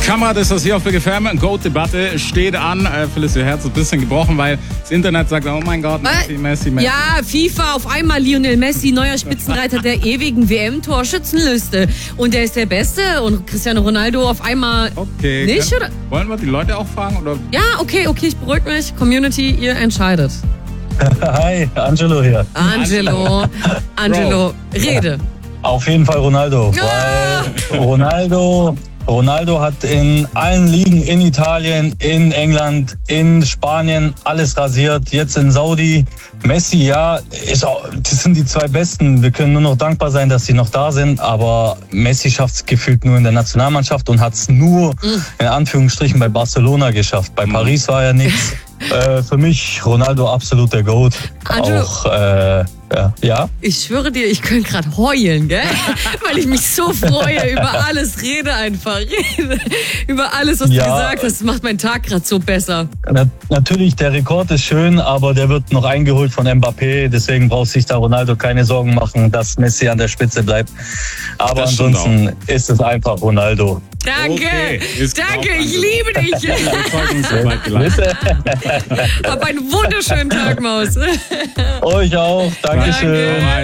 Kamerad ist das hier auf Big FM. Goat-Debatte steht an. Phyllis, ihr Herz ist ein bisschen gebrochen, weil das Internet sagt, oh mein Gott, Messi. Ja, FIFA, auf einmal Lionel Messi, neuer Spitzenreiter der ewigen WM-Torschützenliste. Und der ist der Beste und Cristiano Ronaldo auf einmal nicht, oder? Wollen wir die Leute auch fragen? Oder? Ja, okay, ich beruhige mich. Community, ihr entscheidet. Hi, Angelo hier. Angelo, rede. Auf jeden Fall Ronaldo, weil Ronaldo hat in allen Ligen in Italien, in England, in Spanien alles rasiert. Jetzt in Saudi. Messi, ja, das sind die zwei Besten. Wir können nur noch dankbar sein, dass sie noch da sind. Aber Messi schafft es gefühlt nur in der Nationalmannschaft und hat es nur in Anführungsstrichen bei Barcelona geschafft. Bei Paris war ja nichts. Für mich Ronaldo absolut der GOAT. Angelo, auch, ja. Ich schwöre dir, ich könnte gerade heulen, gell? Weil ich mich so freue über alles. Rede einfach. Über alles, was du gesagt hast. Das macht meinen Tag gerade so besser. Natürlich, der Rekord ist schön, aber der wird noch eingeholt von Mbappé. Deswegen braucht sich da Ronaldo keine Sorgen machen, dass Messi an der Spitze bleibt. Aber ansonsten ist es einfach Ronaldo. Danke, ich liebe dich. Hab einen wunderschönen Tag, Maus. Euch auch, Dankeschön. Danke.